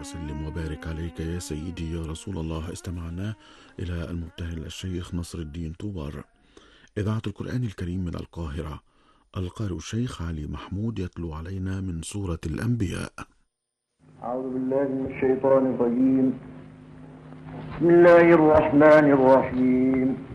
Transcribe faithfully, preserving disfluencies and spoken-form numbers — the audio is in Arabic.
وسلم وبارك عليك يا سيدي يا رسول الله. استمعنا إلى المبتهل الشيخ نصر الدين طوبار. إذاعة القرآن الكريم من القاهرة، القارئ الشيخ علي محمود يتلو علينا من سورة الأنبياء. أعوذ بالله من الشيطان الرجيم. بسم الله الرحمن الرحيم.